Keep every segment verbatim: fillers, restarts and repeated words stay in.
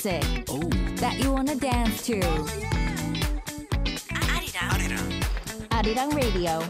music Oh, that you wanna dance to. Arirang. Arirang Radio.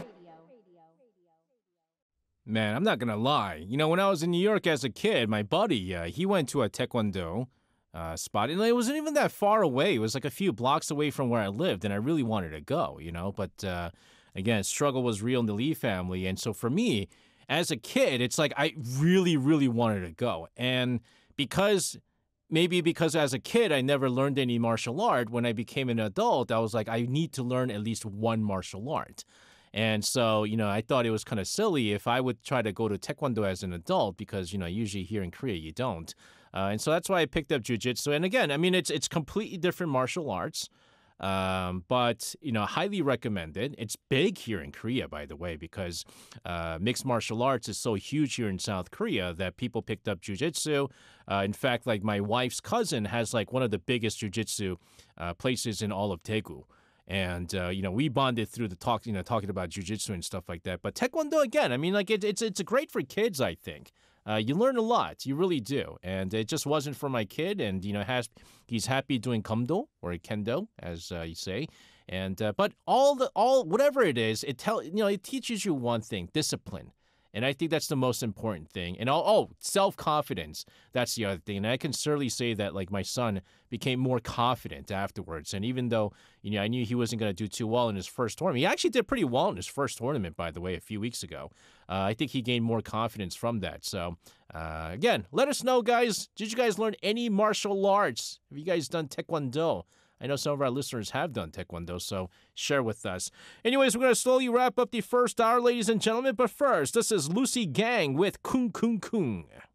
Man, I'm not gonna lie. You know, when I was in New York as a kid, my buddy, uh, he went to a taekwondo uh, spot, and it wasn't even that far away. It was like a few blocks away from where I lived, and I really wanted to go, you know. But uh, again, struggle was real in the Lee family, and so for me, as a kid, it's like I really, really wanted to go, and because maybe because as a kid I never learned any martial art, when I became an adult, I was like, I need to learn at least one martial art. And so, you know, I thought it was kind of silly if I would try to go to Taekwondo as an adult because, you know, usually here in Korea you don't. Uh, and so that's why I picked up Jiu-Jitsu. And again, I mean, it's it's completely different martial arts, um, but, you know, highly recommended. It's big here in Korea, by the way, because uh, mixed martial arts is so huge here in South Korea that people picked up Jiu-Jitsu. Uh, in fact, like my wife's cousin has like one of the biggest Jiu-Jitsu uh, places in all of Daegu. And uh, you know, we bonded through the talk, you know, talking about jujitsu and stuff like that. But taekwondo, again, I mean, like it, it's it's great for kids. I think uh, you learn a lot, you really do. And it just wasn't for my kid. And you know, has he's happy doing kumdo or kendo, as uh, you say. And uh, but all the all whatever it is, it tell you know, it teaches you one thing: discipline. And I think that's the most important thing. And oh, oh self-confidence, that's the other thing. And I can certainly say that, like, my son became more confident afterwards. And even though, you know, I knew he wasn't going to do too well in his first tournament, he actually did pretty well in his first tournament, by the way, a few weeks ago. Uh, I think he gained more confidence from that. So, uh, again, let us know, guys. Did you guys learn any martial arts? Have you guys done Taekwondo? I know some of our listeners have done Taekwondo, so share with us. Anyways, we're going to slowly wrap up the first hour, ladies and gentlemen. But first, this is Lucy Gang with Kung Kung Kung.